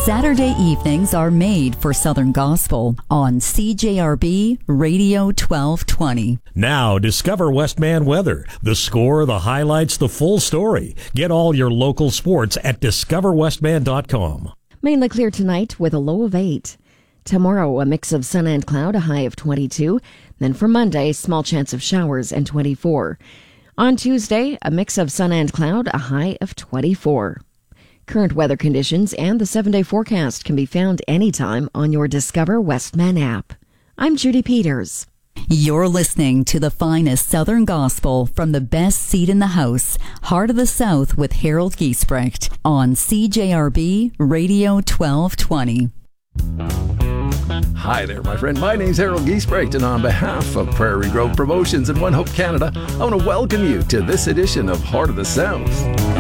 Saturday evenings are made for Southern Gospel on CJRB Radio 1220. Now, discover Westman weather. The score, the highlights, the full story. Get all your local sports at discoverwestman.com. Mainly clear tonight with a low of 8. Tomorrow, a mix of sun and cloud, a high of 22. Then for Monday, small chance of showers and 24. On Tuesday, a mix of sun and cloud, a high of 24. Current weather conditions and the 7-day forecast can be found anytime on your Discover Westman app. I'm Judy Peters. You're listening to the finest Southern Gospel from the best seat in the house, Heart of the South with Harold Giesbrecht on CJRB Radio 1220. Hi there, my friend. My name's Harold Giesbrecht, and on behalf of Prairie Grove Promotions and One Hope Canada, I want to welcome you to this edition of Heart of the South.